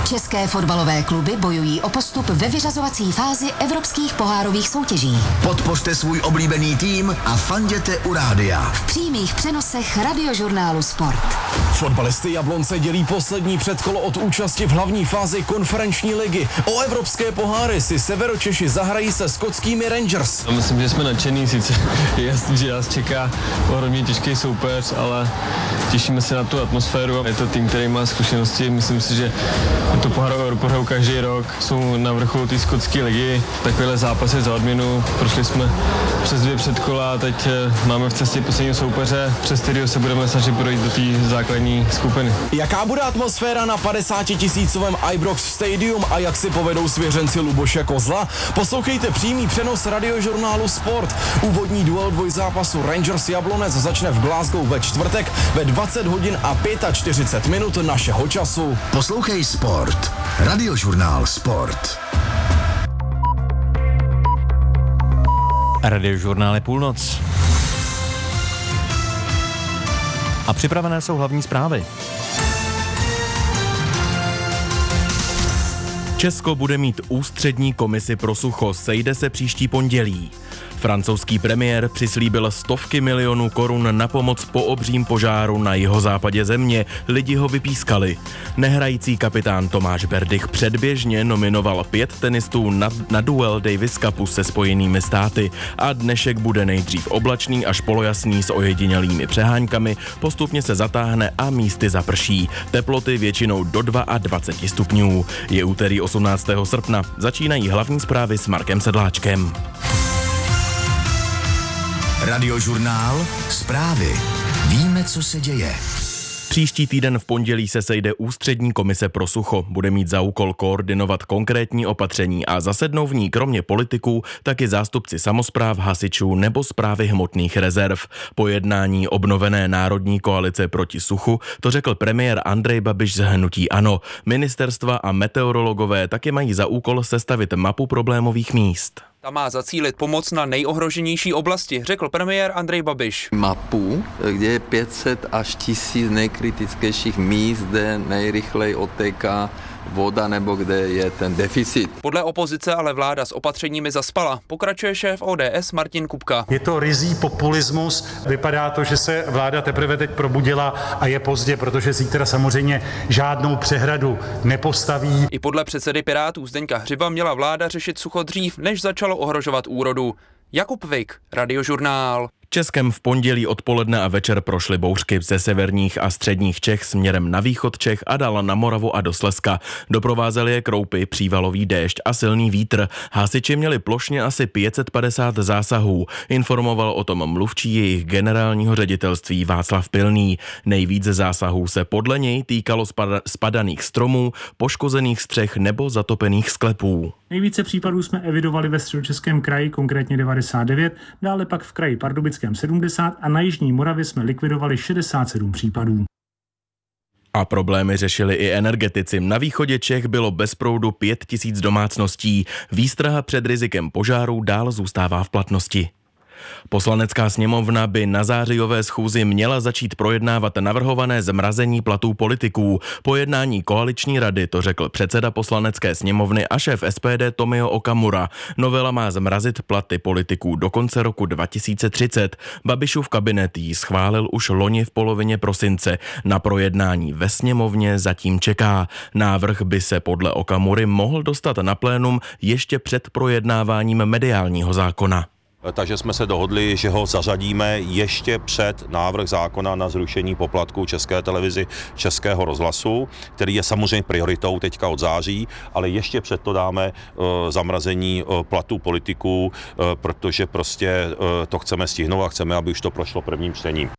České fotbalové kluby bojují o postup ve vyřazovací fázi evropských pohárových soutěží. Podpořte svůj oblíbený tým a fanděte u rádia. V přímých přenosech Radiožurnálu Sport. Fotbalisty Jablonce dělí poslední předkolo od účasti v hlavní fázi konferenční ligy. O evropské poháry si Severočeši zahrají se skotskými Rangers. Myslím, že jsme nadšení, sice je jasný, že nás čeká ohromně těžký soupeř, ale těšíme se na tu atmosféru. Je to tým, který má zkušenosti, myslím si, že to pohárovou Evropu hrajou každý rok, jsou na vrcholu té skotské ligy, takovéhle zápasy za odměnu, prošli jsme přes 2 předkola a teď máme v cestě posledního soupeře, přes kterého se budeme snažit projít do té základní skupiny. Jaká bude atmosféra na 50 000 Ibrox Stadium a jak si povedou svěřenci Luboše Kozla? Poslouchejte přímý přenos Radiožurnálu Sport. Úvodní duel dvojzápasu Rangers Jablonec začne v Glasgow ve čtvrtek ve 20 hodin a 45 minut našeho času. Poslouchej Sport. Radiožurnál Sport. Radiožurnál je půlnoc. A připravené jsou hlavní zprávy. Česko bude mít ústřední komisi pro sucho, sejde se příští pondělí. Francouzský premiér přislíbil stovky milionů korun na pomoc po obřím požáru na jihozápadě země, lidi ho vypískali. Nehrající kapitán Tomáš Berdych předběžně nominoval 5 tenistů na duel Davis Cupu se Spojenými státy a dnešek bude nejdřív oblačný až polojasný s ojedinělými přeháňkami, postupně se zatáhne a místy zaprší. Teploty většinou do 22 stupňů. Je úterý 18. srpna, začínají hlavní zprávy s Markem Sedláčkem. Radiožurnál Zprávy. Víme, co se děje. Příští týden v pondělí se sejde ústřední komise pro sucho. Bude mít za úkol koordinovat konkrétní opatření a zasednou v ní kromě politiků taky zástupci samospráv, hasičů nebo správy hmotných rezerv. Po jednání obnovené národní koalice proti suchu to řekl premiér Andrej Babiš z hnutí ANO. Ministerstva a meteorologové taky mají za úkol sestavit mapu problémových míst. Ta má zacílit pomoc na nejohroženější oblasti, řekl premiér Andrej Babiš. Mapu, kde je 500 až 1000 nejkritičtějších míst, kde nejrychleji odtéká voda nebo kde je ten deficit. Podle opozice ale vláda s opatřeními zaspala, pokračuje šéf ODS Martin Kupka. Je to ryzí populismus, vypadá to, že se vláda teprve teď probudila a je pozdě, protože zítra samozřejmě žádnou přehradu nepostaví. I podle předsedy Pirátů Zdeňka Hřiba měla vláda řešit sucho dřív, než začalo ohrožovat úrodu. Jakub Vik, Radiožurnál. Českem v pondělí odpoledne a večer prošly bouřky ze severních a středních Čech směrem na východ Čech a dál na Moravu a do Slezska. Doprovázely je kroupy, přívalový déšť a silný vítr. Hasiči měli plošně asi 550 zásahů. Informoval o tom mluvčí jejich generálního ředitelství Václav Pilný. Nejvíc zásahů se podle něj týkalo spadaných stromů, poškozených střech nebo zatopených sklepů. Nejvíce případů jsme evidovali ve Středočeském kraji, konkrétně 99, dále pak v kraji Pardubickém 70 a na jižní Moravě jsme likvidovali 67 případů. A problémy řešili i energetici. Na východě Čech bylo bez proudu 5000 domácností. Výstraha před rizikem požáru dál zůstává v platnosti. Poslanecká sněmovna by na zářijové schůzi měla začít projednávat navrhované zmrazení platů politiků. Po jednání koaliční rady to řekl předseda poslanecké sněmovny a šéf SPD Tomio Okamura. Novela má zmrazit platy politiků do konce roku 2030. Babišův kabinet ji schválil už loni v polovině prosince. Na projednání ve sněmovně zatím čeká. Návrh by se podle Okamury mohl dostat na plénum ještě před projednáváním mediálního zákona. Takže jsme se dohodli, že ho zařadíme ještě před návrh zákona na zrušení poplatků České televizi, Českého rozhlasu, který je samozřejmě prioritou teďka od září, ale ještě před to dáme zamrazení platů politiků, protože prostě to chceme stihnout a chceme, aby už to prošlo prvním čtením.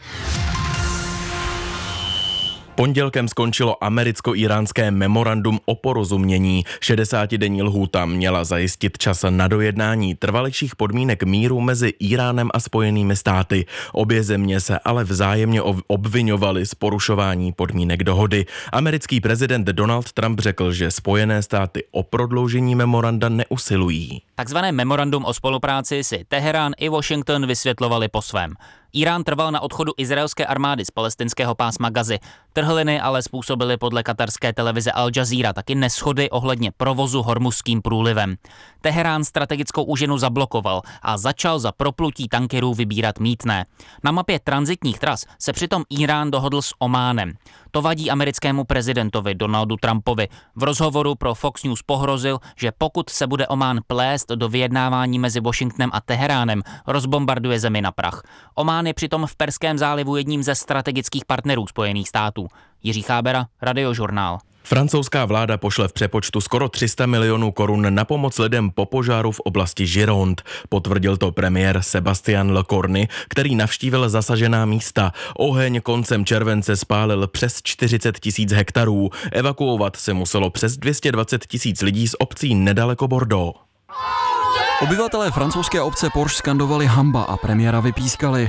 Pondělkem skončilo americko-iránské memorandum o porozumění. 60denní lhůta měla zajistit čas na dojednání trvalejších podmínek míru mezi Íránem a Spojenými státy. Obě země se ale vzájemně obviňovaly z porušování podmínek dohody. Americký prezident Donald Trump řekl, že Spojené státy o prodloužení memoranda neusilují. Takzvané memorandum o spolupráci si Teherán i Washington vysvětlovali po svém. Irán trval na odchodu izraelské armády z palestinského pásma Gazy. Trhliny ale způsobily podle katarské televize Al Jazeera taky neshody ohledně provozu Hormuzským průlivem. Teherán strategickou úžinu zablokoval a začal za proplutí tankerů vybírat mýtné. Na mapě tranzitních tras se přitom Irán dohodl s Ománem. To vadí americkému prezidentovi Donaldu Trumpovi. V rozhovoru pro Fox News pohrozil, že pokud se bude Omán plést do vyjednávání mezi Washingtonem a Teheránem, rozbombarduje zemi na prach. Omán je přitom v Perském zálivu jedním ze strategických partnerů Spojených států. Jiří Chábera, Radiožurnál. Francouzská vláda pošle v přepočtu skoro 300 milionů korun na pomoc lidem po požáru v oblasti Gironde. Potvrdil to premiér Sébastien Lecornu, který navštívil zasažená místa. Oheň koncem července spálil přes 40 000 hektarů. Evakuovat se muselo přes 220 000 lidí z obcí nedaleko Bordeaux. Obyvatelé francouzské obce Porš skandovali hamba a premiéra vypískali.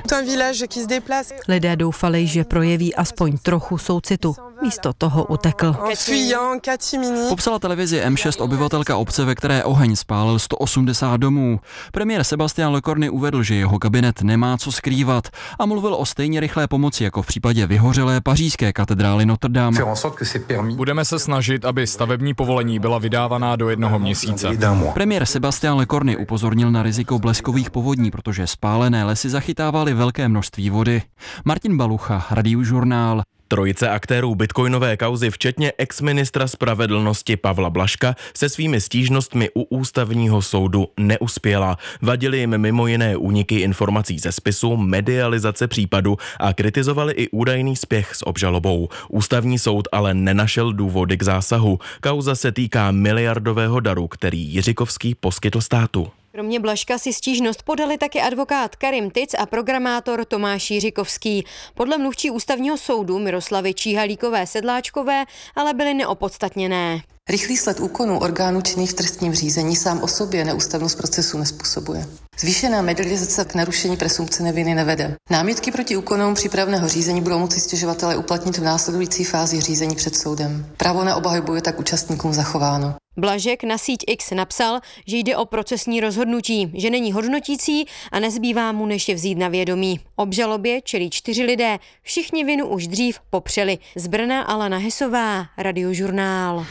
Lidé doufali, že projeví aspoň trochu soucitu. Místo toho utekl. Popsala televizi M6 obyvatelka obce, ve které oheň spálil 180 domů. Premiér Sébastien Lecornu uvedl, že jeho kabinet nemá co skrývat a mluvil o stejně rychlé pomoci jako v případě vyhořelé pařížské katedrály Notre Dame. Budeme se snažit, aby stavební povolení byla vydávaná do 1 měsíce. Premiér Sébastien Lecornu upozornil na riziko bleskových povodní, protože spálené lesy zachytávaly velké množství vody. Martin Balucha, Radiožurnál. Trojice aktérů bitcoinové kauzy, včetně ex-ministra spravedlnosti Pavla Blažka, se svými stížnostmi u ústavního soudu neuspěla. Vadily jim mimo jiné úniky informací ze spisu, medializace případu a kritizovali i údajný spěch s obžalobou. Ústavní soud ale nenašel důvody k zásahu. Kauza se týká miliardového daru, který Jiřikovský poskytl státu. Kromě Blažka si stížnost podali taky advokát Karim Tic a programátor Tomáš Jiřikovský. Podle mluvčí ústavního soudu Miroslavy Číhalíkové-Sedláčkové ale byly neopodstatněné. Rychlý sled úkonů orgánů činných v trestním řízení sám o sobě neústavnost procesu nezpůsobuje. Zvýšená medializace k narušení presumpce neviny nevede. Námitky proti úkonům přípravného řízení budou moci stěžovatelé uplatnit v následující fázi řízení před soudem. Právo na obhajobu je tak účastníkům zachováno. Blažek na síť X napsal, že jde o procesní rozhodnutí, že není hodnotící a nezbývá mu než je vzít na vědomí. Obžalobě čelí 4 lidé, všichni vinu už dřív popřeli. Z Brna Alana Hesová, Radiožurnál.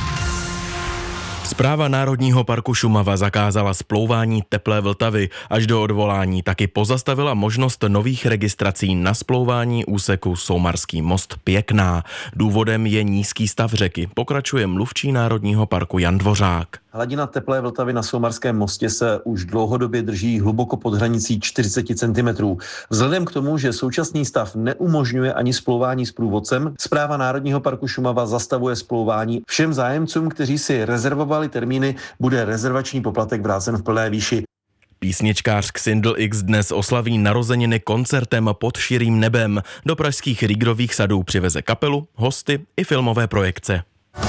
Správa Národního parku Šumava zakázala splouvání Teplé Vltavy. Až do odvolání taky pozastavila možnost nových registrací na splouvání úseku Soumarský most Pěkná. Důvodem je nízký stav řeky, pokračuje mluvčí Národního parku Jan Dvořák. Hladina Teplé Vltavy na Soumarském mostě se už dlouhodobě drží hluboko pod hranicí 40 cm. Vzhledem k tomu, že současný stav neumožňuje ani splouvání s průvodcem, Správa Národního parku Šumava zastavuje splouvání. Všem zájemcům, kteří si rezervovali termíny, bude rezervační poplatek vrácen v plné výši. Písničkář Xindl X dnes oslaví narozeniny koncertem pod širým nebem. Do pražských Rígrových sadů přiveze kapelu, hosty i filmové projekce.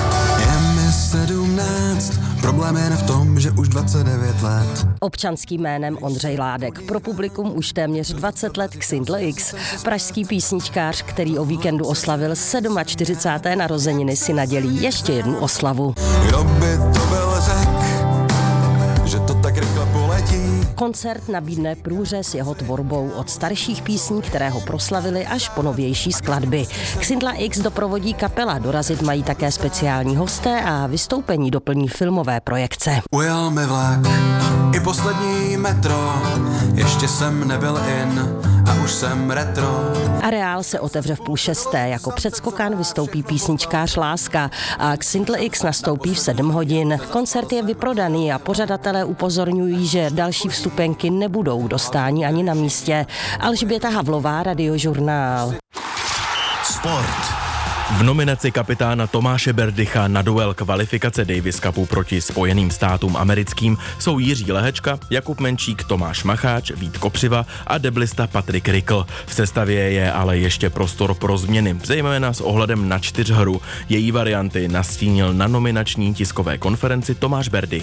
17, problém je v tom, že už 29 let. Občanským jménem Ondřej Ládek, pro publikum už téměř 20 let Xindl X. Pražský písničkář, který o víkendu oslavil 47. narozeniny, si nadělí ještě jednu oslavu. Kdo by to byl řek, že to tak rychle poletí. Koncert nabídne průřez jeho tvorbou od starších písní, které ho proslavily, až po novější skladby. Xindla X doprovodí kapela, dorazit mají také speciální hosté a vystoupení doplní filmové projekce. Ujel mi vlak, i poslední metro, ještě jsem nebyl in a už jsem retro. Areál se otevře v 5:30, jako předskokan vystoupí písničkář Láska a Xindl X nastoupí v 7 hodin. Koncert je vyprodaný a pořadatelé upozorňují, že další vstupenky nebudou dostání ani na místě. Alžběta Havlová, Radiožurnál. Sport. V nominaci kapitána Tomáše Berdycha na duel kvalifikace Davis Cupu proti Spojeným státům americkým jsou Jiří Lehečka, Jakub Menčík, Tomáš Macháč, Vít Kopřiva a deblista Patrik Rikl. V sestavě je ale ještě prostor pro změny, zejména s ohledem na čtyřhru. Její varianty nastínil na nominační tiskové konferenci Tomáš Berdych.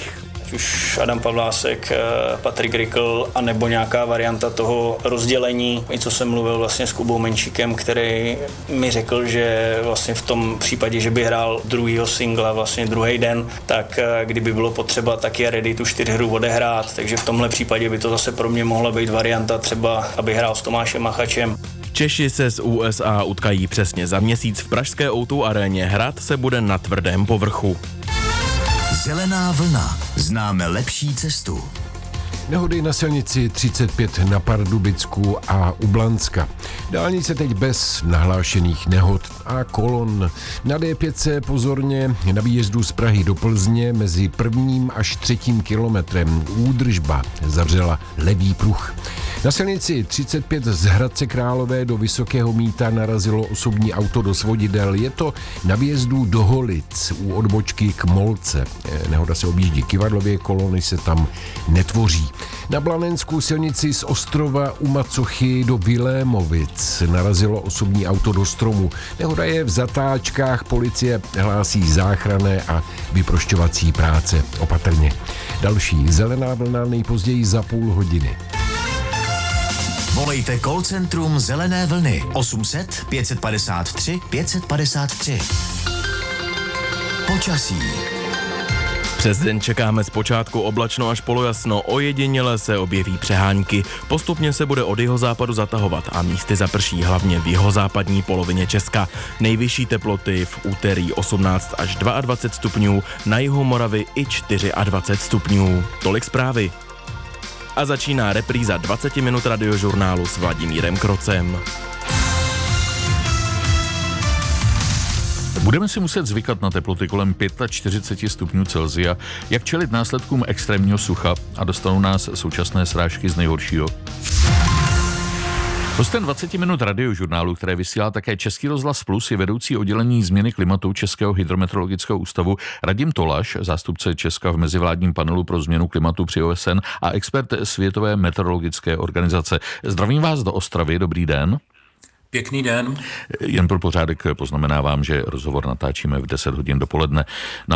ať už Adam Pavlásek, Patrik Rikl, anebo nějaká varianta toho rozdělení. Něco jsem mluvil vlastně s Kubou Menšíkem, který mi řekl, že vlastně v tom případě, že by hrál druhýho singla, vlastně druhý den, tak kdyby bylo potřeba, tak je ready tu 4 hru odehrát, takže v tomhle případě by to zase pro mě mohla být varianta třeba, aby hrál s Tomášem Machačem. Češi se s USA utkají přesně za měsíc v pražské O2 aréně. Hrát se bude na tvrdém povrchu. Zelená vlna. Známe lepší cestu. Nehody na silnici 35 na Pardubicku a u Blanska. Dálnice teď bez nahlášených nehod a kolon. Na D5 pozorně na výjezdu z Prahy do Plzně mezi 1. až 3. kilometrem údržba zavřela levý pruh. Na silnici 35 z Hradce Králové do Vysokého Mýta narazilo osobní auto do svodidel. Je to na výjezdu do Holic u odbočky k Molce. Nehoda se objíždí kyvadlově, kolony se tam netvoří. Na Blanenskou silnici z Ostrova u Macochy do Vilémovic narazilo osobní auto do stromu. Nehoda je v zatáčkách, policie hlásí záchranné a vyprošťovací práce. Opatrně. Další zelená vlna nejpozději za půl hodiny. Volejte call centrum Zelené vlny 800 553 553. Počasí. Přes den čekáme zpočátku oblačno až polojasno, ojediněle se objeví přehánky. Postupně se bude od jihozápadu zatahovat a místy zaprší hlavně v jihozápadní polovině Česka. Nejvyšší teploty v úterý 18 až 22 stupňů, na jihu Moravy i 24 stupňů. Tolik zprávy. A začíná repríza 20 minut radiožurnálu s Vladimírem Krocem. Budeme si muset zvykat na teploty kolem 45 stupňů Celsia, jak čelit následkům extrémního sucha a dostanou nás současné srážky z nejhoršího. Hostem 20 minut radiožurnálu, které vysílá také Český rozhlas Plus, je vedoucí oddělení změny klimatu Českého hydrometeorologického ústavu Radim Tolaš, zástupce Česka v mezivládním panelu pro změnu klimatu při OSN a expert Světové meteorologické organizace. Zdravím vás do Ostravy, dobrý den. Pěkný den. Jen pro pořádek poznamenávám, že rozhovor natáčíme v 10 hodin dopoledne. Na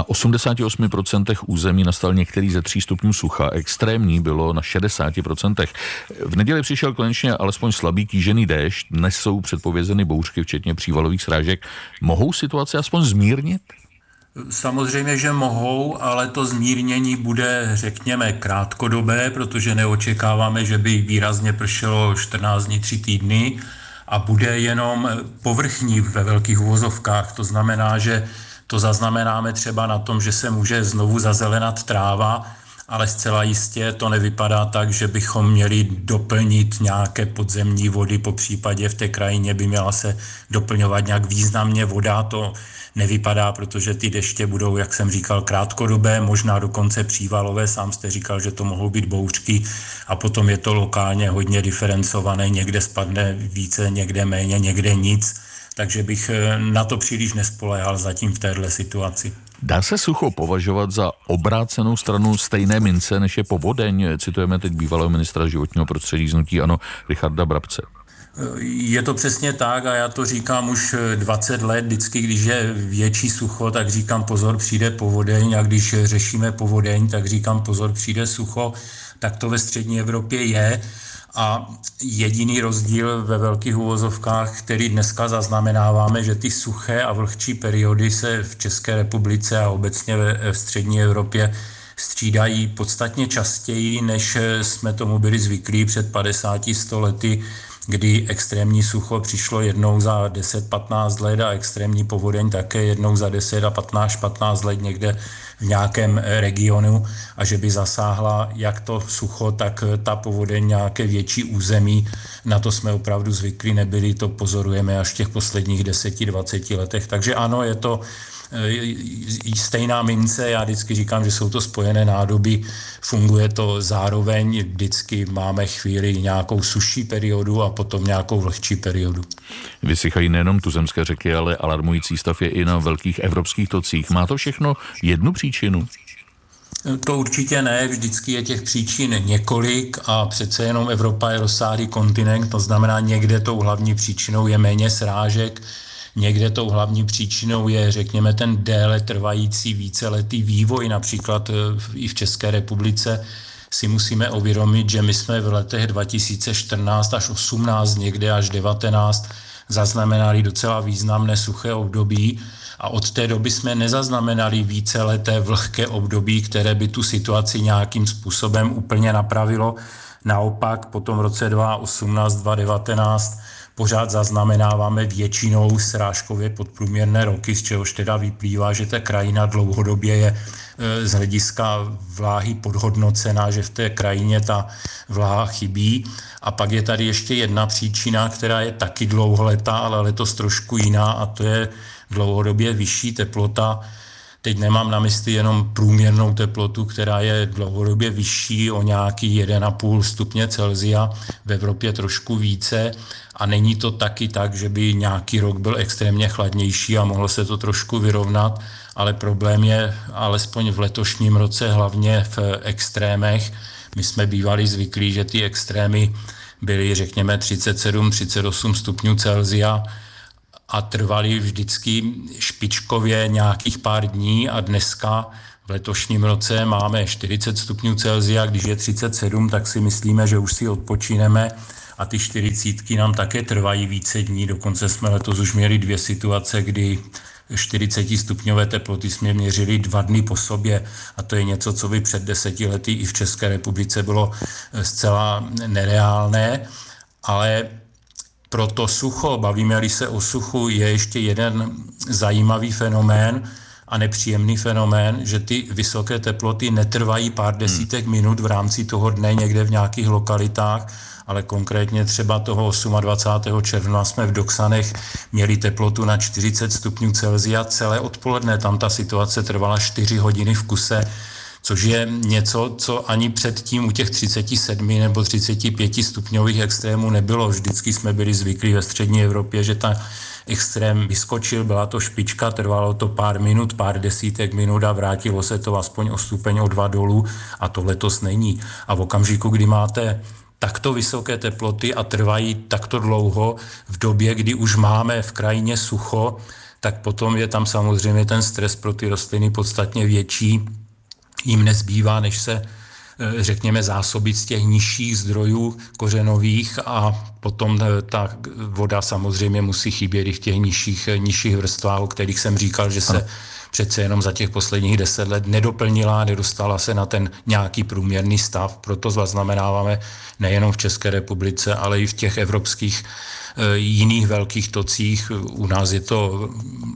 88% území nastal některý ze 3 stupňů sucha, extrémní bylo na 60%. V neděli přišel konečně alespoň slabý kýžený déšť, dnes jsou předpovězeny bouřky, včetně přívalových srážek. Mohou situaci aspoň zmírnit? Samozřejmě, že mohou, ale to zmírnění bude, řekněme, krátkodobé, protože neočekáváme, že by výrazně pršelo 14 dní, 3 týdny. A bude jenom povrchní ve velkých uvozovkách. To znamená, že to zaznamenáme třeba na tom, že se může znovu zazelenat tráva, ale zcela jistě to nevypadá tak, že bychom měli doplnit nějaké podzemní vody, po případě v té krajině by měla se doplňovat nějak významně voda, to nevypadá, protože ty deště budou, jak jsem říkal, krátkodobé, možná dokonce přívalové, sám jste říkal, že to mohou být bouřky a potom je to lokálně hodně diferencované, někde spadne více, někde méně, někde nic, takže bych na to příliš nespoléhal zatím v téhle situaci. Dá se sucho považovat za obrácenou stranu stejné mince, než je povodeň? Citujeme teď bývalého ministra životního prostředí z hnutí ANO Richarda Brabce. Je to přesně tak a já to říkám už 20 let, vždycky, když je větší sucho, tak říkám pozor, přijde povodeň a když řešíme povodeň, tak říkám pozor, přijde sucho, tak to ve střední Evropě je. A jediný rozdíl ve velkých uvozovkách, který dneska zaznamenáváme, že ty suché a vlhčí periody se v České republice a obecně ve střední Evropě střídají podstatně častěji, než jsme tomu byli zvyklí před 50-100 lety, kdy extrémní sucho přišlo jednou za 10-15 let a extrémní povodeň také jednou za 10 a 15 let někde v nějakém regionu a že by zasáhla jak to sucho, tak ta povodeň nějaké větší území. Na to jsme opravdu zvyklí nebyli, to pozorujeme až v těch posledních 10-20 letech. Takže ano, je to stejná mince, já vždycky říkám, že jsou to spojené nádoby, funguje to zároveň, vždycky máme chvíli nějakou sušší periodu a potom nějakou vlhčí periodu. Vysychají nejenom tuzemské řeky, ale alarmující stav je i na velkých evropských tocích. Má to všechno jednu příčinu? To určitě ne, vždycky je těch příčin několik a přece jenom Evropa je rozsáhlý kontinent, to znamená někde tou hlavní příčinou je méně srážek, Někde tou hlavní příčinou je, řekněme, ten déle trvající víceletý vývoj, například i v České republice si musíme uvědomit, že my jsme v letech 2014 až 18, někde až 19 zaznamenali docela významné suché období a od té doby jsme nezaznamenali víceleté vlhké období, které by tu situaci nějakým způsobem úplně napravilo. Naopak potom v roce 2018, 2019 pořád zaznamenáváme většinou srážkově podprůměrné roky, z čehož teda vyplývá, že ta krajina dlouhodobě je z hlediska vláhy podhodnocená, že v té krajině ta vláha chybí. A pak je tady ještě jedna příčina, která je taky dlouholetá, ale letos trošku jiná, a to je dlouhodobě vyšší teplota. Teď nemám na mysli jenom průměrnou teplotu, která je dlouhodobě vyšší o nějaký 1,5 stupně Celsia, v Evropě trošku více, a není to taky tak, že by nějaký rok byl extrémně chladnější a mohlo se to trošku vyrovnat, ale problém je alespoň v letošním roce hlavně v extrémech. My jsme bývali zvyklí, že ty extrémy byly, řekněme, 37-38 stupňů Celsia a trvaly vždycky špičkově nějakých pár dní, a dneska v letošním roce máme 40 stupňů Celsia, když je 37, tak si myslíme, že už si odpočineme, a ty 40 nám také trvají více dní. Dokonce jsme letos už měli 2 situace, kdy 40 stupňové teploty jsme měřili 2 dny po sobě, a to je něco, co by před 10 lety i v České republice bylo zcela nereálné, ale pro to sucho, bavíme-li se o suchu, je ještě jeden zajímavý fenomén a nepříjemný fenomén, že ty vysoké teploty netrvají pár desítek minut v rámci toho dne někde v nějakých lokalitách, ale konkrétně třeba toho 28. června jsme v Doksanech měli teplotu na 40 stupňů Celsia celé odpoledne. Tam ta situace trvala 4 hodiny v kuse, což je něco, co ani předtím u těch 37 nebo 35 stupňových extrémů nebylo. Vždycky jsme byli zvyklí ve střední Evropě, že ta extrém vyskočil, byla to špička, trvalo to pár minut, pár desítek minut a vrátilo se to aspoň o stupeň, o 2 dolů, a to letos není. A v okamžiku, kdy máte takto vysoké teploty a trvají takto dlouho v době, kdy už máme v krajině sucho, tak potom je tam samozřejmě ten stres pro ty rostliny podstatně větší. Jim nezbývá, než se, řekněme, zásobit z těch nižších zdrojů kořenových, a potom ta voda samozřejmě musí chybět i v těch nižších vrstvách, o kterých jsem říkal, že se přece jenom za těch posledních 10 let nedoplnila, nedostala se na ten nějaký průměrný stav. Proto zaznamenáváme nejenom v České republice, ale i v těch evropských jiných velkých tocích. U nás je to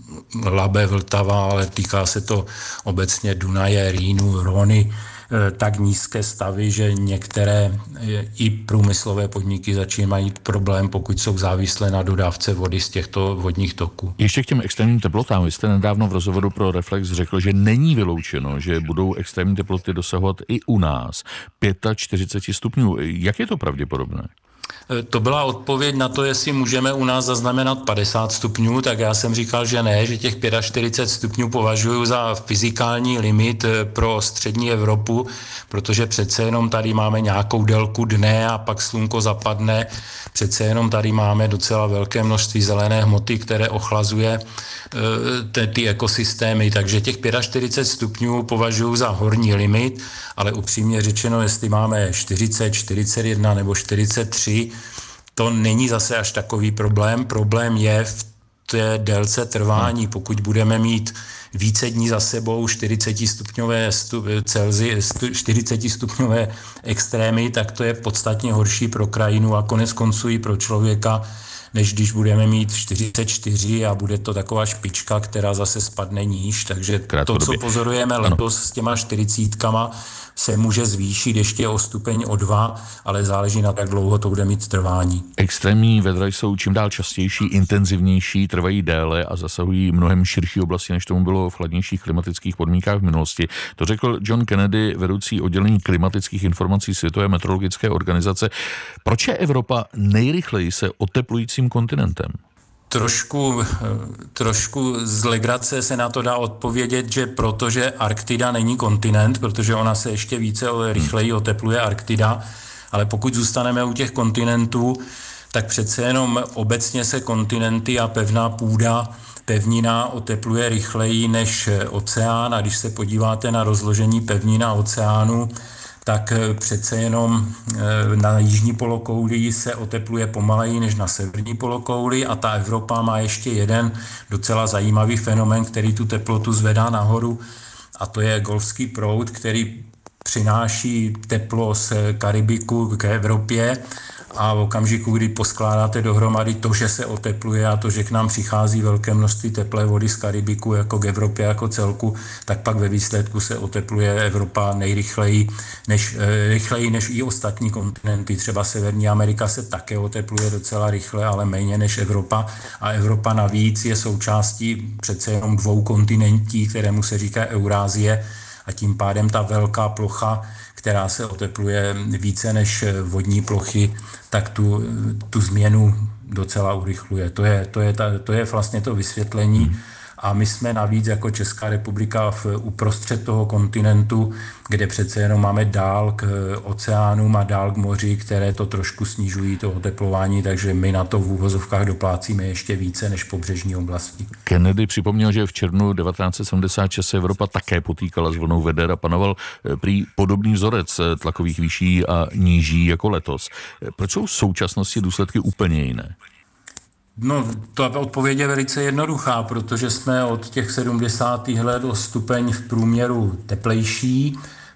Labe, Vltava, ale týká se to obecně Dunaje, Rýnu, Rony, tak nízké stavy, že některé i průmyslové podniky začínají mít problém, pokud jsou závislé na dodávce vody z těchto vodních toků. Ještě k těm extrémním teplotám. Vy jste nedávno v rozhovoru pro Reflex řekl, že není vyloučeno, že budou extrémní teploty dosahovat i u nás 45 stupňů. Jak je to pravděpodobné? To byla odpověď na to, jestli můžeme u nás zaznamenat 50 stupňů, tak já jsem říkal, že ne, že těch 45 stupňů považuji za fyzikální limit pro střední Evropu, protože přece jenom tady máme nějakou délku dne a pak slunko zapadne. Přece jenom tady máme docela velké množství zelené hmoty, které ochlazuje ty ekosystémy, takže těch 45 stupňů považuji za horní limit, ale upřímně řečeno, jestli máme 40, 41 nebo 43, to není zase až takový problém. Problém je v té délce trvání. Pokud budeme mít více dní za sebou 40 stupňové extrémy, tak to je podstatně horší pro krajinu a konec konců i pro člověka, než když budeme mít 44 a bude to taková špička, která zase spadne níž. Takže to, co pozorujeme letos s těma 40kama, se může zvýšit ještě o stupeň, o 2, ale záleží na to, jak dlouho to bude mít trvání. Extrémní vedra jsou čím dál častější, intenzivnější, trvají déle a zasahují mnohem širší oblasti, než tomu bylo v chladnějších klimatických podmínkách v minulosti. To řekl John Kennedy, vedoucí oddělení klimatických informací Světové meteorologické organizace. Proč je Evropa nejrychleji se oteplujícím kontinentem? Trošku z legrace se na to dá odpovědět, že protože Arktida není kontinent, protože ona se ještě více rychleji otepluje Arktida, ale pokud zůstaneme u těch kontinentů, tak přece jenom obecně se kontinenty a pevná půda, pevnina otepluje rychleji než oceán, a když se podíváte na rozložení pevnin a oceánu, tak přece jenom na jižní polokouli se otepluje pomaleji než na severní polokouli, a ta Evropa má ještě jeden docela zajímavý fenomén, který tu teplotu zvedá nahoru, a to je golfský proud, který přináší teplo z Karibiku k Evropě, a v okamžiku, kdy poskládáte dohromady to, že se otepluje, a to, že k nám přichází velké množství teplé vody z Karibiku jako k Evropě jako celku, tak pak ve výsledku se otepluje Evropa rychleji než i ostatní kontinenty. Třeba Severní Amerika se také otepluje docela rychle, ale méně než Evropa. A Evropa navíc je součástí přece jenom 2 kontinentí, kterému se říká Eurázie, a tím pádem ta velká plocha, která se otepluje více než vodní plochy, tak tu změnu docela urychluje. To je vlastně to vysvětlení. A my jsme navíc jako Česká republika uprostřed toho kontinentu, kde přece jenom máme dál k oceánům a dál k moři, které to trošku snižují, to oteplování, takže my na to v úvozovkách doplácíme ještě více než pobřežní oblasti. Kennedy připomněl, že v červnu 1976 se Evropa také potýkala s vlnou veder a panoval prý podobný vzorec tlakových výší a níží jako letos. Proč jsou v současnosti důsledky úplně jiné? No, ta odpověď je velice jednoduchá, protože jsme od těch 70. let o stupeň v průměru teplejší.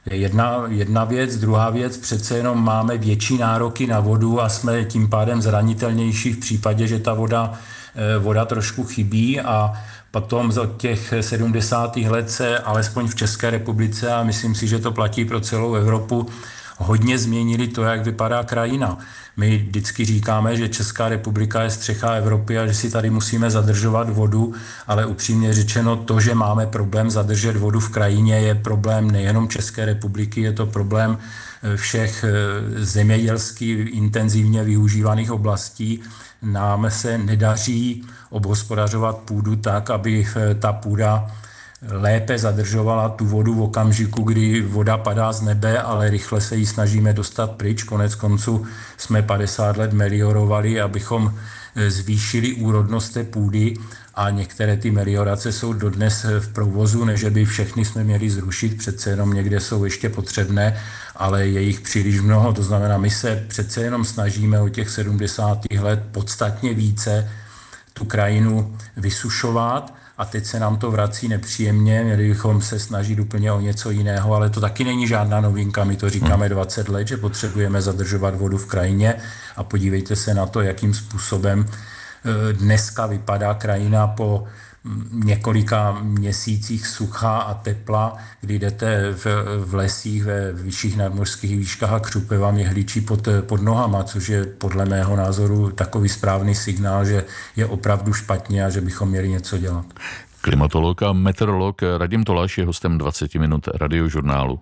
Jedna věc, druhá věc, přece jenom máme větší nároky na vodu a jsme tím pádem zranitelnější v případě, že ta voda trošku chybí, a potom od těch 70. let se alespoň v České republice, a myslím si, že to platí pro celou Evropu, hodně změnili to, jak vypadá krajina. My vždycky říkáme, že Česká republika je střecha Evropy a že si tady musíme zadržovat vodu, ale upřímně řečeno to, že máme problém zadržet vodu v krajině, je problém nejenom České republiky, je to problém všech zemědělsky intenzivně využívaných oblastí. Nám se nedaří obhospodařovat půdu tak, aby ta půda lépe zadržovala tu vodu v okamžiku, kdy voda padá z nebe, ale rychle se ji snažíme dostat pryč. Konec konců jsme 50 let meliorovali, abychom zvýšili úrodnost té půdy, a některé ty meliorace jsou dodnes v provozu, než by všechny jsme měli zrušit, přece jenom někde jsou ještě potřebné, ale je jich příliš mnoho. To znamená, my se přece jenom snažíme od těch 70. let podstatně více tu krajinu vysušovat, a teď se nám to vrací nepříjemně, měli bychom se snažit úplně o něco jiného, ale to taky není žádná novinka, my to říkáme 20 let, že potřebujeme zadržovat vodu v krajině, a podívejte se na to, jakým způsobem dneska vypadá krajina po několika měsících sucha a tepla, kdy jdete v lesích ve vyšších nadmořských výškách a křupe vám jehličí pod nohama, což je podle mého názoru takový správný signál, že je opravdu špatně a že bychom měli něco dělat. Klimatolog a meteorolog Radim Toláš je hostem 20 minut Radiožurnálu.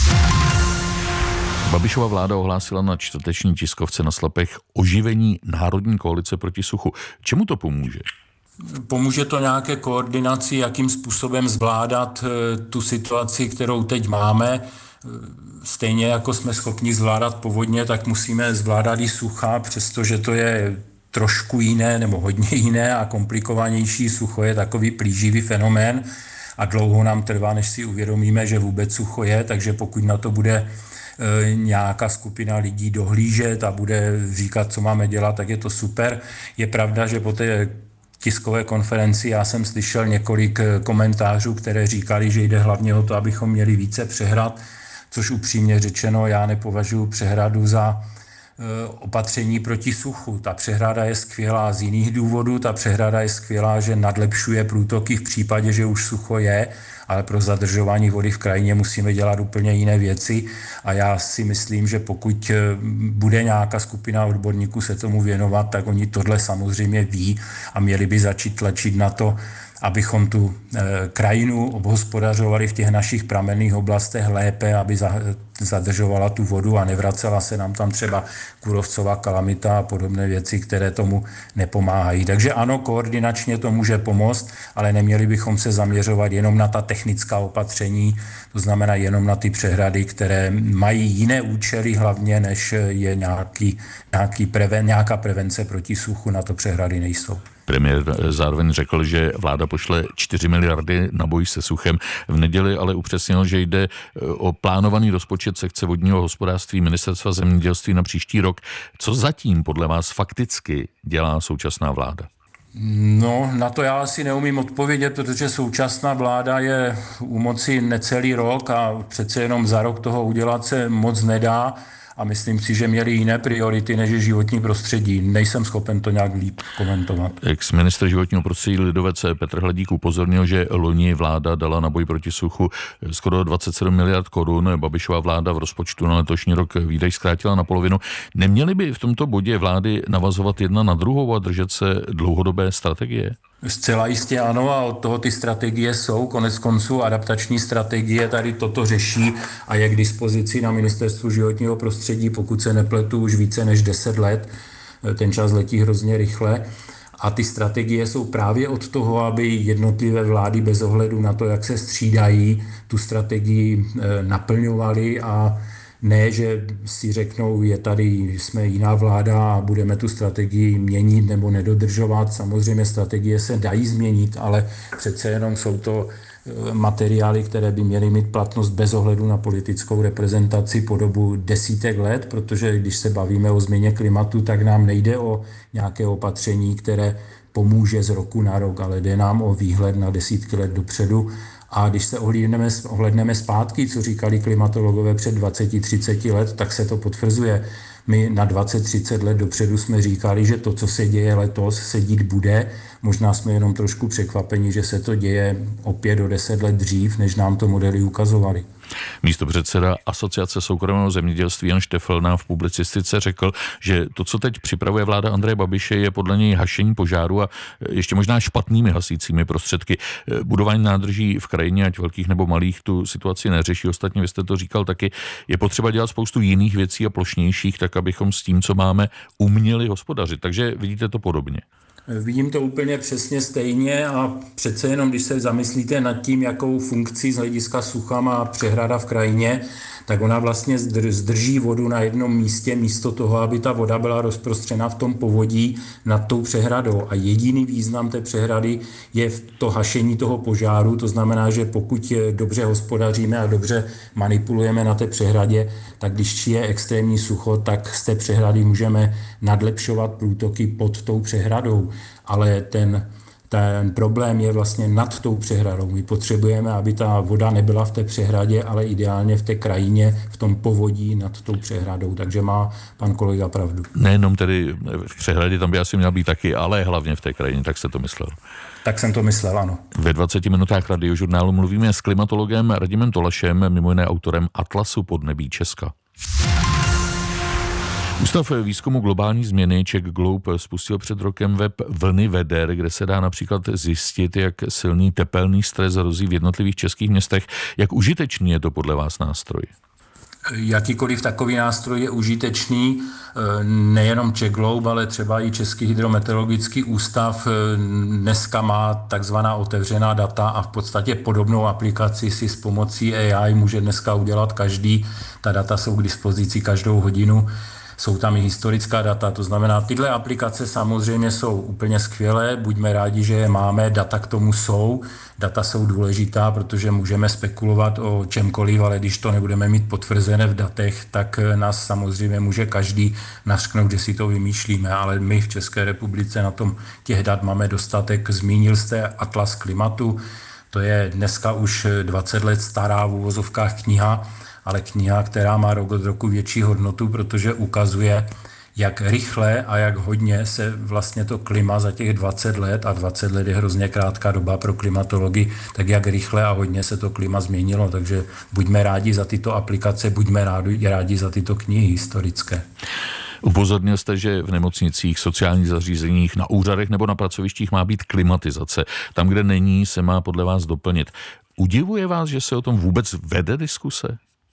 Babišova vláda ohlásila na čtvrteční tiskovce na Slepech oživení Národní koalice proti suchu. Čemu to pomůže? Pomůže to nějaké koordinaci, jakým způsobem zvládat tu situaci, kterou teď máme. Stejně jako jsme schopni zvládat povodně, tak musíme zvládat i sucha, přestože to je trošku jiné nebo hodně jiné a komplikovanější. Sucho je takový plíživý fenomén a dlouho nám trvá, než si uvědomíme, že vůbec sucho je, takže pokud na to bude nějaká skupina lidí dohlížet a bude říkat, co máme dělat, tak je to super. Je pravda, že po té tiskové konferenci já jsem slyšel několik komentářů, které říkali, že jde hlavně o to, abychom měli více přehrad, což upřímně řečeno já nepovažuji přehradu za opatření proti suchu. Ta přehrada je skvělá z jiných důvodů, ta přehrada je skvělá, že nadlepšuje průtoky v případě, že už sucho je, ale pro zadržování vody v krajině musíme dělat úplně jiné věci a já si myslím, že pokud bude nějaká skupina odborníků se tomu věnovat, tak oni tohle samozřejmě ví a měli by začít tlačit na to, abychom tu krajinu obhospodařovali v těch našich pramenných oblastech lépe, aby zadržovala tu vodu a nevracela se nám tam třeba kůrovcová kalamita a podobné věci, které tomu nepomáhají. Takže ano, koordinačně to může pomoct, ale neměli bychom se zaměřovat jenom na ta technická opatření, to znamená jenom na ty přehrady, které mají jiné účely hlavně, než je nějaká prevence proti suchu, na to přehrady nejsou. Premiér zároveň řekl, že vláda pošle 4 miliardy na boj se suchem. V neděli ale upřesnil, že jde o plánovaný rozpočet sekce vodního hospodářství Ministerstva zemědělství na příští rok. Co zatím podle vás fakticky dělá současná vláda? No, na to já asi neumím odpovědět, protože současná vláda je u moci necelý rok a přece jenom za rok toho udělat se moc nedá. A myslím si, že měli jiné priority než je životní prostředí. Nejsem schopen to nějak líp komentovat. Ex-ministr životního prostředí lidovec Petr Hladík upozornil, že loni vláda dala na boj proti suchu skoro 27 miliard korun. Babišova vláda v rozpočtu na letošní rok výdaj zkrátila na polovinu. Neměly by v tomto bodě vlády navazovat jedna na druhou a držet se dlouhodobé strategie? Zcela jistě ano a od toho ty strategie jsou. Konec konců adaptační strategie tady toto řeší a je k dispozici na Ministerstvu životního prostředí, pokud se nepletu, už více než 10 let. Ten čas letí hrozně rychle. A ty strategie jsou právě od toho, aby jednotlivé vlády bez ohledu na to, jak se střídají, tu strategii naplňovaly a ne, že si řeknou, jsme jiná vláda a budeme tu strategii měnit nebo nedodržovat. Samozřejmě strategie se dají změnit, ale přece jenom jsou to materiály, které by měly mít platnost bez ohledu na politickou reprezentaci po dobu desítek let, protože když se bavíme o změně klimatu, tak nám nejde o nějaké opatření, které pomůže z roku na rok, ale jde nám o výhled na desítky let dopředu. A když se ohlédneme zpátky, co říkali klimatologové před 20-30 let, tak se to potvrzuje. My na 20-30 let dopředu jsme říkali, že to, co se děje letos, se dít bude. Možná jsme jenom trošku překvapeni, že se to děje o 5 do 10 let dřív, než nám to modely ukazovaly. Místopředseda Asociace soukromého zemědělství Jan Štefel nám v publicistice řekl, že to, co teď připravuje vláda Andreje Babiše, je podle něj hašení požáru a ještě možná špatnými hasícími prostředky. Budování nádrží v krajině, ať velkých nebo malých, tu situaci neřeší. Ostatně vy jste to říkal taky, je potřeba dělat spoustu jiných věcí a plošnějších, tak abychom s tím, co máme, uměli hospodařit. Takže vidíte to podobně. Vidím to úplně přesně stejně a přece jenom, když se zamyslíte nad tím, jakou funkci z hlediska sucha má přehrada v krajině, tak ona vlastně zdrží vodu na jednom místě, místo toho, aby ta voda byla rozprostřena v tom povodí nad tou přehradou. A jediný význam té přehrady je v to hašení toho požáru, to znamená, že pokud dobře hospodaříme a dobře manipulujeme na té přehradě, tak když je extrémní sucho, tak z té přehrady můžeme nadlepšovat průtoky pod tou přehradou. Ale ten problém je vlastně nad tou přehradou. My potřebujeme, aby ta voda nebyla v té přehradě, ale ideálně v té krajině, v tom povodí nad tou přehradou. Takže má pan kolega pravdu. Nejenom tedy v přehradě, tam by asi měla být taky, ale hlavně v té krajině, tak jste to myslel. Tak jsem to myslel, ano. Ve 20 minutách Radiožurnálu mluvíme s klimatologem Radimem Tolašem, mimo jiné autorem Atlasu podnebí Česka. Ústav výzkumu globální změny Czech Globe spustil před rokem web Vlny veder, kde se dá například zjistit, jak silný tepelný stres hrozí v jednotlivých českých městech. Jak užitečný je to podle vás nástroj? Jakýkoliv takový nástroj je užitečný, nejenom Czech Globe, ale třeba i Český hydrometeorologický ústav dneska má takzvaná otevřená data a v podstatě podobnou aplikaci si s pomocí AI může dneska udělat každý. Ta data jsou k dispozici každou hodinu. Jsou tam i historická data, to znamená, tyhle aplikace samozřejmě jsou úplně skvělé, buďme rádi, že je máme, data k tomu jsou, data jsou důležitá, protože můžeme spekulovat o čemkoliv, ale když to nebudeme mít potvrzené v datech, tak nás samozřejmě může každý nařknout, že si to vymýšlíme, ale my v České republice na tom těch dat máme dostatek. Zmínil jste Atlas klimatu, to je dneska už 20 let stará v uvozovkách kniha, ale kniha, která má rok od roku větší hodnotu, protože ukazuje, jak rychle a jak hodně se vlastně to klima za těch 20 let, a 20 let je hrozně krátká doba pro klimatologii, tak jak rychle a hodně se to klima změnilo. Takže buďme rádi za tyto aplikace, buďme rádi za tyto knihy historické. Upozornil jste, že v nemocnicích, sociálních zařízeních, na úřadech nebo na pracovištích má být klimatizace. Tam, kde není, se má podle vás doplnit. Udivuje vás, že se o tom vůbec vede diskuse?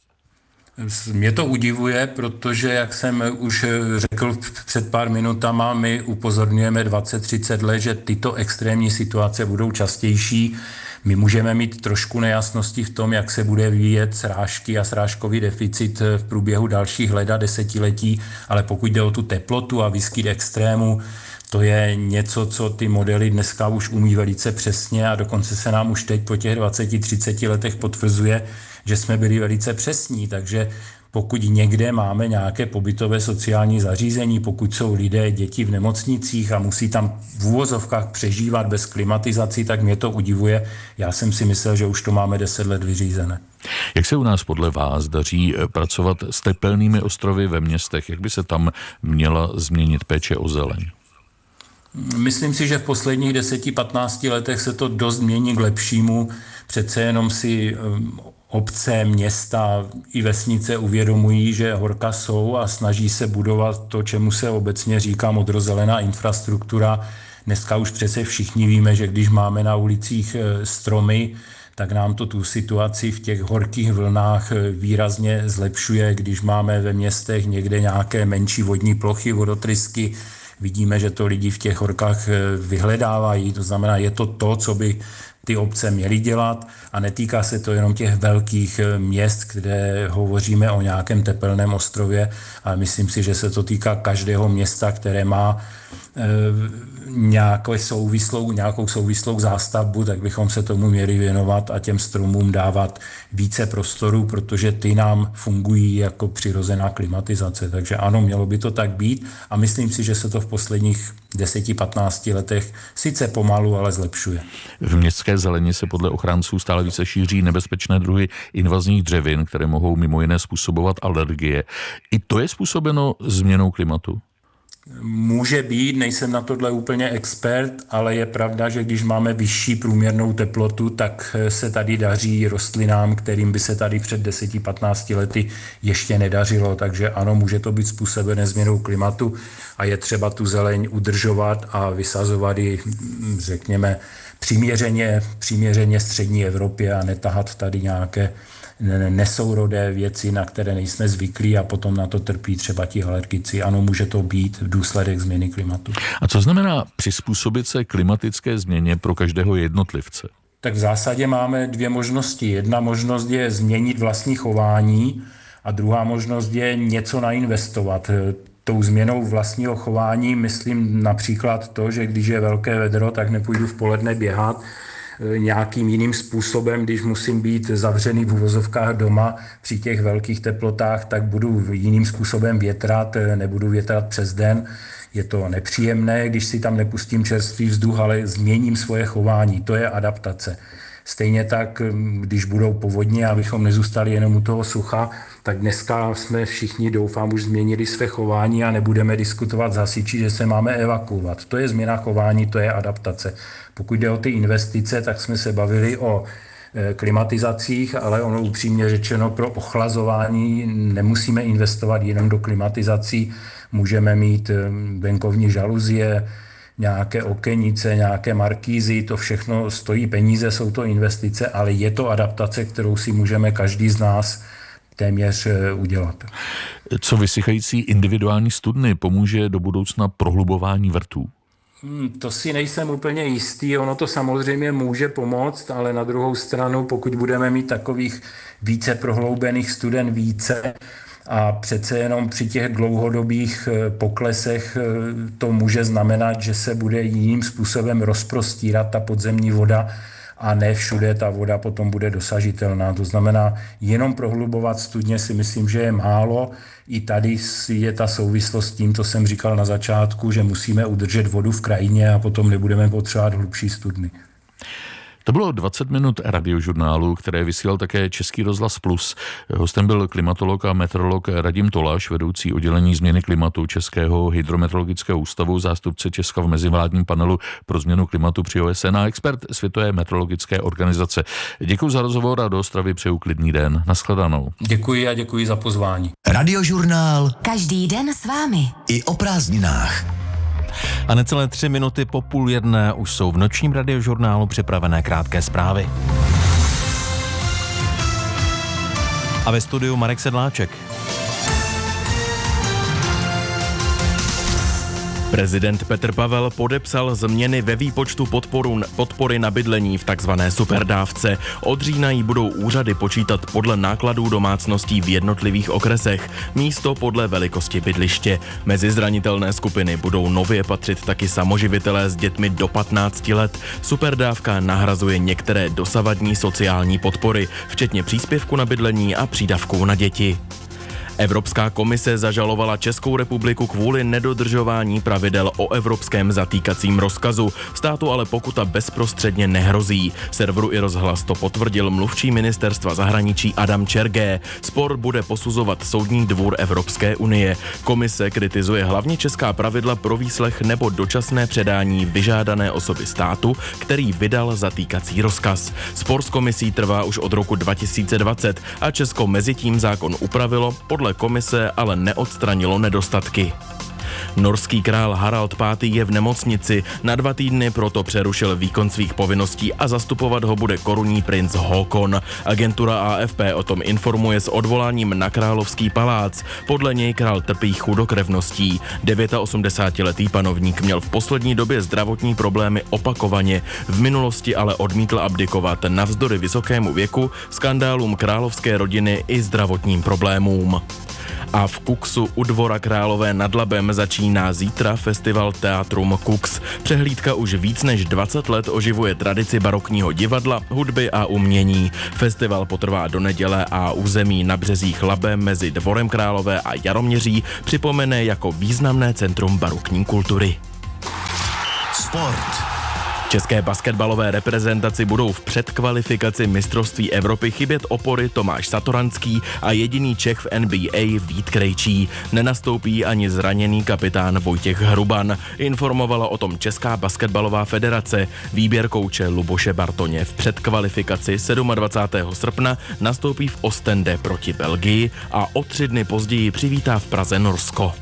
Mě to udivuje, protože, jak jsem už řekl před pár minutama, my upozorňujeme 20-30 let, že tyto extrémní situace budou častější. My můžeme mít trošku nejasnosti v tom, jak se bude vyvíjet srážky a srážkový deficit v průběhu dalších let a desetiletí, ale pokud jde o tu teplotu a výskyt extrému, to je něco, co ty modely dneska už umí velice přesně a dokonce se nám už teď po těch 20-30 letech potvrzuje, že jsme byli velice přesní, takže pokud někde máme nějaké pobytové sociální zařízení, pokud jsou lidé, děti v nemocnicích a musí tam v uvozovkách přežívat bez klimatizací, tak mě to udivuje. Já jsem si myslel, že už to máme 10 let vyřízené. Jak se u nás podle vás daří pracovat s tepelnými ostrovy ve městech? Jak by se tam měla změnit péče o zeleň? Myslím si, že v posledních 10-15 letech se to dost mění k lepšímu. Přece jenom si obce, města i vesnice uvědomují, že horka jsou a snaží se budovat to, čemu se obecně říká modrozelená infrastruktura. Dneska už přece všichni víme, že když máme na ulicích stromy, tak nám to tu situaci v těch horkých vlnách výrazně zlepšuje. Když máme ve městech někde nějaké menší vodní plochy, vodotrysky, vidíme, že to lidi v těch horkách vyhledávají. To znamená, je to to, co by ty obce měly dělat a netýká se to jenom těch velkých měst, kde hovoříme o nějakém tepelném ostrově, ale myslím si, že se to týká každého města, které má nějakou souvislou zástavbu, tak bychom se tomu měli věnovat a těm stromům dávat více prostoru, protože ty nám fungují jako přirozená klimatizace. Takže ano, mělo by to tak být a myslím si, že se to v posledních 10-15 letech sice pomalu, ale zlepšuje. V městské zeleni se podle ochránců stále více šíří nebezpečné druhy invazních dřevin, které mohou mimo jiné způsobovat alergie. I to je způsobeno změnou klimatu? Může být, nejsem na tohle úplně expert, ale je pravda, že když máme vyšší průměrnou teplotu, tak se tady daří rostlinám, kterým by se tady před 10-15 lety ještě nedařilo. Takže ano, může to být způsobené změnou klimatu a je třeba tu zeleň udržovat a vysazovat ji, řekněme, přiměřeně střední Evropě a netahat tady nějaké nesourodé věci, na které nejsme zvyklí a potom na to trpí třeba ti alergici. Ano, může to být v důsledek změny klimatu. A co znamená přizpůsobit se klimatické změně pro každého jednotlivce? Tak v zásadě máme dvě možnosti. Jedna možnost je změnit vlastní chování a druhá možnost je něco nainvestovat. Tou změnou vlastního chování myslím například to, že když je velké vedro, tak nepůjdu v poledne běhat, nějakým jiným způsobem, když musím být zavřený v uvozovkách doma při těch velkých teplotách, tak budu jiným způsobem větrat, nebudu větrat přes den. Je to nepříjemné, když si tam nepustím čerstvý vzduch, ale změním svoje chování. To je adaptace. Stejně tak, když budou povodně, abychom nezůstali jenom u toho sucha, tak dneska jsme všichni, doufám, už změnili své chování a nebudeme diskutovat s hasiči, že se máme evakuovat. To je změna chování, to je adaptace. Pokud jde o ty investice, tak jsme se bavili o klimatizacích, ale ono upřímně řečeno pro ochlazování nemusíme investovat jenom do klimatizací. Můžeme mít venkovní žaluzie, nějaké okenice, nějaké markízy, to všechno stojí peníze, jsou to investice, ale je to adaptace, kterou si můžeme každý z nás téměř udělat. Co vysychající individuální studny pomůže do budoucna prohlubování vrtů? To si nejsem úplně jistý, ono to samozřejmě může pomoct, ale na druhou stranu, pokud budeme mít takových více prohloubených studen více, a přece jenom při těch dlouhodobých poklesech to může znamenat, že se bude jiným způsobem rozprostírat ta podzemní voda a ne všude ta voda potom bude dosažitelná. To znamená, jenom prohlubovat studně si myslím, že je málo. I tady je ta souvislost s tím, co jsem říkal na začátku, že musíme udržet vodu v krajině a potom nebudeme potřebovat hlubší studny. To bylo 20 minut radiožurnálu, které vysílal také Český rozhlas Plus. Hostem byl klimatolog a meteorolog Radim Toláš, vedoucí oddělení změny klimatu Českého hydrometeorologického ústavu, zástupce Česka v mezivládním panelu pro změnu klimatu při OSN a expert Světové meteorologické organizace. Děkuji za rozhovor a do Ostravy přeju klidný den. Nashledanou. Děkuji a děkuji za pozvání. Radiožurnál. Každý den s vámi. I o prázdninách. A necelé 3 minuty po 12:30 už jsou v nočním radiožurnálu připravené krátké zprávy. A ve studiu Marek Sedláček. Prezident Petr Pavel podepsal změny ve výpočtu podpory na bydlení v takzvané superdávce. Od října jí budou úřady počítat podle nákladů domácností v jednotlivých okresech, místo podle velikosti bydliště. Mezi zranitelné skupiny budou nově patřit taky samoživitelé s dětmi do 15 let. Superdávka nahrazuje některé dosavadní sociální podpory, včetně příspěvku na bydlení a přídavků na děti. Evropská komise zažalovala Českou republiku kvůli nedodržování pravidel o evropském zatýkacím rozkazu. Státu ale pokuta bezprostředně nehrozí. Serveru iRozhlas to potvrdil mluvčí ministerstva zahraničí Adam Čergé. Spor bude posuzovat Soudní dvůr Evropské unie. Komise kritizuje hlavně česká pravidla pro výslech nebo dočasné předání vyžádané osoby státu, který vydal zatýkací rozkaz. Spor s komisí trvá už od roku 2020 a Česko mezitím zákon upravilo, podle komise ale neodstranilo nedostatky. Norský král Harald V. je v nemocnici. Na 2 týdny proto přerušil výkon svých povinností a zastupovat ho bude korunní princ Håkon. Agentura AFP o tom informuje s odvoláním na Královský palác. Podle něj král trpí chudokrevností. 89letý panovník měl v poslední době zdravotní problémy opakovaně. V minulosti ale odmítl abdikovat navzdory vysokému věku, skandálům královské rodiny i zdravotním problémům. A v Kuxu u Dvora Králové nad Labem začíná zítra festival Teatrum Kux. Přehlídka už víc než 20 let oživuje tradici barokního divadla, hudby a umění. Festival potrvá do neděle a území na březích Labe mezi Dvorem Králové a Jaroměří připomene jako významné centrum barokní kultury. Sport. České basketbalové reprezentaci budou v předkvalifikaci mistrovství Evropy chybět opory Tomáš Satoranský a jediný Čech v NBA Vít Krejčí. Nenastoupí ani zraněný kapitán Vojtěch Hruban. Informovala o tom Česká basketbalová federace. Výběr kouče Luboše Bartoně v předkvalifikaci 27. srpna nastoupí v Ostende proti Belgii a o 3 dny později přivítá v Praze Norsko.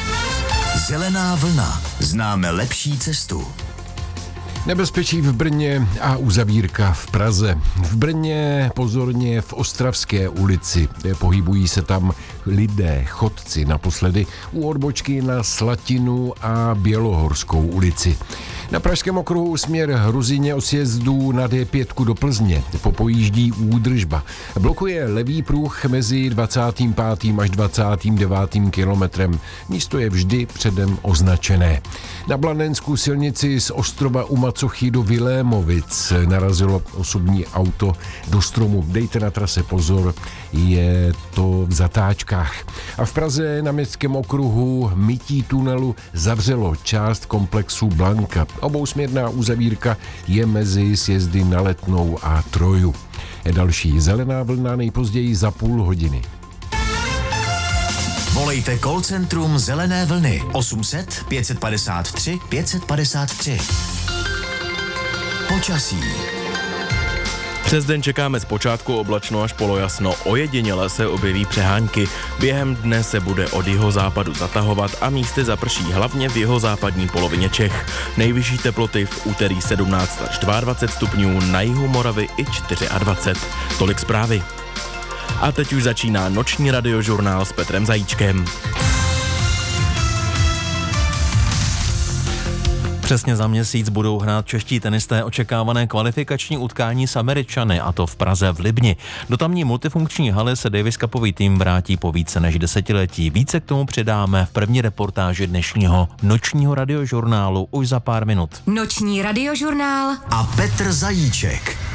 Zelená vlna. Známe lepší cestu. Nebezpečí v Brně a uzavírka v Praze. V Brně pozorně v Ostravské ulici. Pohybují se tam lidé, chodci, naposledy u odbočky na Slatinu a Bělohorskou ulici. Na Pražském okruhu směr Hruzině od sjezdu na D5 do Plzně popojíždí údržba. Blokuje levý pruh mezi 25. až 29. kilometrem. Místo je vždy předem označené. Na Blanensku silnici z Ostrova u Macochy do Vilémovic narazilo osobní auto do stromu. Dejte na trase pozor, je to v zatáčkách. A v Praze na Městském okruhu mytí tunelu zavřelo část komplexu Blanka. Obousměrná uzavírka je mezi sjezdy na Letnou a Troju. Další zelená vlna nejpozději za půl hodiny. Volejte call centrum Zelené vlny 800 553 553. Počasí. Přes den čekáme zpočátku oblačno až polojasno, ojediněle se objeví přehánky. Během dne se bude od jihozápadu zatahovat a místy zaprší hlavně v jihozápadní polovině Čech. Nejvyšší teploty v úterý 17 až 22 stupňů, na jihu Moravy i 24. Tolik zprávy. A teď už začíná noční radiožurnál s Petrem Zajíčkem. Přesně za měsíc budou hrát čeští tenisté očekávané kvalifikační utkání s Američany, a to v Praze v Libni. Do tamní multifunkční haly se Davis Cupový tým vrátí po více než desetiletí. Více k tomu přidáme v první reportáži dnešního nočního radiožurnálu už za pár minut. Noční radiožurnál a Petr Zajíček.